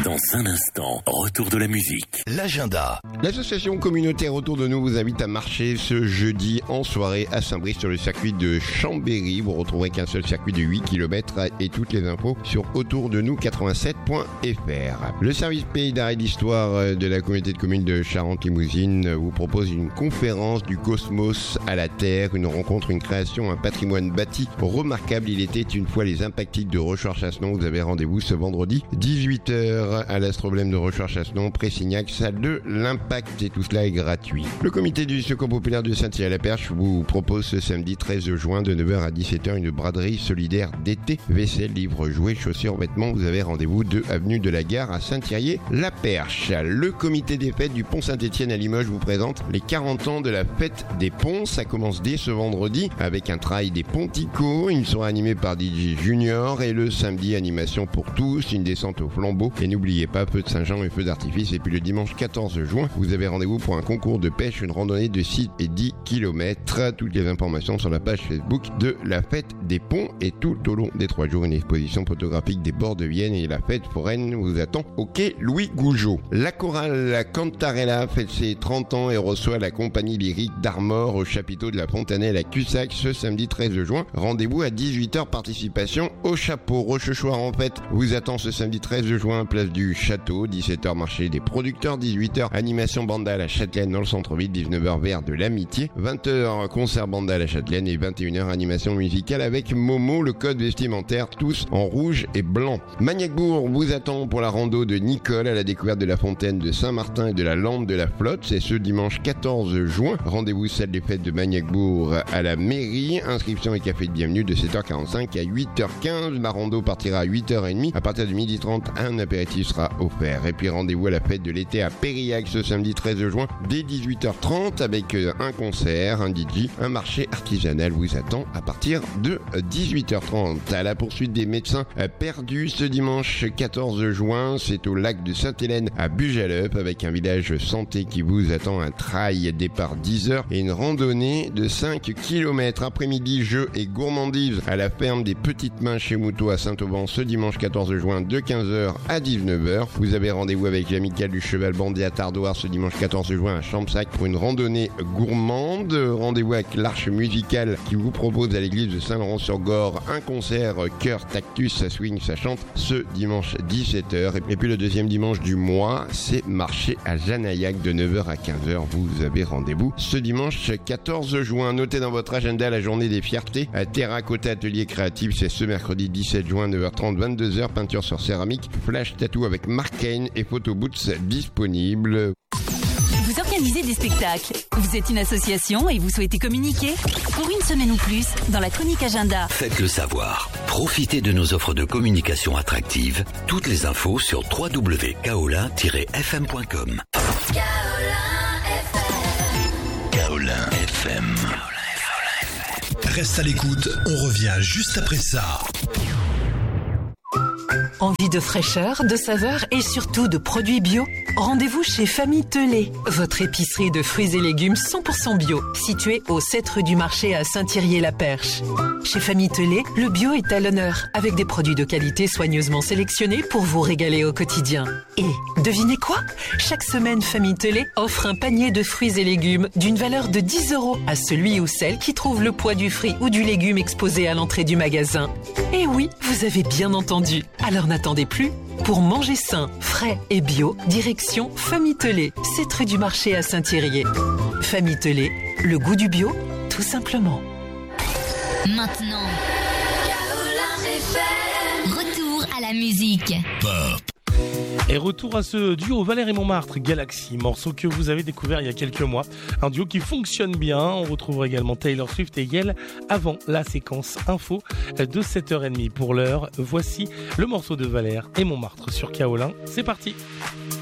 Dans un instant, retour de la musique. L'agenda. L'association communautaire Autour de nous vous invite à marcher ce jeudi en soirée à Saint-Brice sur le circuit de Chambéry. Vous retrouverez qu'un seul circuit de 8 km et toutes les infos sur autourdenoux87.fr. Le service Pays d'art et d'histoire de la communauté de communes de Charente-Limousine vous propose une conférence du cosmos à la Terre, une rencontre, une création, un patrimoine bâti remarquable. Il était une fois les Impactiques de Rochefort-Chassenon. Vous avez rendez-vous ce vendredi 18h à l'Astroblème de Rochefort-Chassenon, Pressignac, salle de l'Impact, et tout cela est gratuit. Le comité du Secours populaire de Saint-Thierry-la-Perche vous propose ce samedi 13 juin de 9h à 17h une braderie solidaire d'été. Vaisselle, livres, jouets, chaussures, vêtements. Vous avez rendez-vous 2 avenue de la Gare à Saint-Thierry-la-Perche. Le comité des fêtes du Pont Saint-Étienne à Limoges vous présente les 40 ans de la fête des ponts. Ça commence dès ce vendredi avec un trail des ponticos. Ils seront animés par DJ Junior, et le samedi, animation pour tous, une descente au flambeau. Et n'oubliez pas, feu de Saint-Jean et feu d'artifice. Et puis le dimanche 14 juin, vous avez rendez-vous pour un concours de pêche, une randonnée de 6 et 10 km. Toutes les informations sur la page Facebook de la fête des ponts. Et tout au long des 3 jours, une exposition photographique des bords de Vienne, et la fête foraine vous attend au quai Louis Gougeot. La chorale Cantarella fête ses 30 ans et reçoit la compagnie lyrique d'Armor au chapiteau de la Fontanelle à Cussac ce samedi 13 juin. Rendez-vous à 18h, participation au chapeau. Rochechouart en fête vous attend ce samedi 13 juin, place du Château, 17h marché des producteurs, 18h animation bandale à Châtelaine dans le centre-ville, 19h vers de l'Amitié, 20h concert bandale à Châtelaine et 21h animation musicale avec Momo, le code vestimentaire, tous en rouge et blanc. Magnacbourg vous attend pour la rando de Nicole à la découverte de la fontaine de Saint-Martin et de la lampe de la flotte. C'est ce dimanche 14 juin. Rendez-vous salle des fêtes de Magnacbourg à la mairie. Inscription et café de bienvenue de 7h45 à 8h15. La rando partira à 8h30. À partir de 12h30, un apéritif sera offert. Et puis rendez-vous à la fête de l'été à Périac ce samedi 13 juin dès 18h30 avec un concert, un DJ, un marché artisanal vous attend à partir de 18h30. À la poursuite des médecins perdus ce dimanche 14 juin, c'est au lac de Sainte-Hélène à Bujaleup avec un village santé qui vous attend, un trail départ 10h et une randonnée de 5 km. Après-midi, jeux et gourmandises à la ferme des Petites Mains chez Moutot à Saint-Auban ce dimanche 14 juin de 15h à 19h. Vous avez rendez-vous avec l'amicale du Cheval Bandé à Tardoire ce dimanche 14 juin à Champsac pour une randonnée gourmande. Rendez-vous avec l'Arche musicale qui vous propose à l'église de Saint-Laurent-sur-Gorre un concert chœur Tactus, ça swing, ça chante ce dimanche 17h. Et puis le deuxième dimanche du mois, c'est marché à Janaillac de 9h à 15h. Vous avez rendez-vous ce dimanche 14 juin. Notez dans votre agenda la journée des fiertés à Terracotta Atelier Créatif. C'est ce mercredi 17 juin, 9h30, 22h. Peinture sur céramique, flash tattoo avec Mark Kane et photo boots disponibles. Vous organisez des spectacles, vous êtes une association et vous souhaitez communiquer? Pour une semaine ou plus, dans la chronique agenda. Faites-le savoir. Profitez de nos offres de communication attractives. Toutes les infos sur www.kaolin-fm.com. Kaolin FM. Reste à l'écoute, on revient juste après ça. Envie de fraîcheur, de saveur et surtout de produits bio? Rendez-vous chez Famille Telé, votre épicerie de fruits et légumes 100% bio, située au 7 rue du Marché à Saint-Thierry-la-Perche. Chez Famille Telé, le bio est à l'honneur, avec des produits de qualité soigneusement sélectionnés pour vous régaler au quotidien. Et devinez quoi? Chaque semaine, Famille Telé offre un panier de fruits et légumes d'une valeur de 10 € à celui ou celle qui trouve le poids du fruit ou du légume exposé à l'entrée du magasin. Et oui, vous avez bien entendu. Alors n'attendez plus. Pour manger sain, frais et bio, direction Famille Telé, 7 rue du Marché à Saint-Thierry. Famille Telé, le goût du bio, tout simplement. Maintenant, retour à la musique. Pop. Et retour à ce duo Valère et Montmartre, Galaxy, morceau que vous avez découvert il y a quelques mois. Un duo qui fonctionne bien. On retrouvera également Taylor Swift et Yel avant la séquence info de 7h30. Pour l'heure, voici le morceau de Valère et Montmartre sur Kaolin. C'est parti.